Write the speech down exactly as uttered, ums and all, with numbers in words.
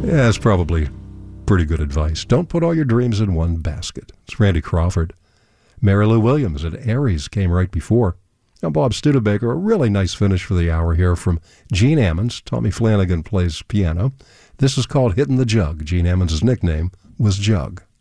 Yeah, it's probably pretty good advice. Don't put all your dreams in one basket. It's Randy Crawford. Mary Lou Williams at Aries came right before. Now, Bob Studebaker, a really nice finish for the hour here from Gene Ammons. Tommy Flanagan plays piano. This is called Hitting the Jug. Gene Ammons' nickname was Jug.